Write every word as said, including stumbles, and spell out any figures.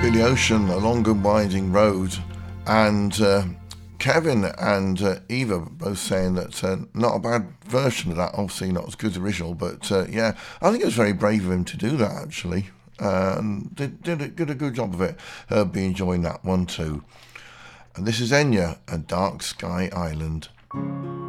Billy Ocean, A Long and Winding Road, and uh, Kevin and uh, Eva both saying that uh, not a bad version of that, obviously not as good as the original, but uh, yeah, I think it was very brave of him to do that, actually, uh, and did, did, a, did a good job of it. I'll be enjoying that one too. And this is Enya and Dark Sky Island.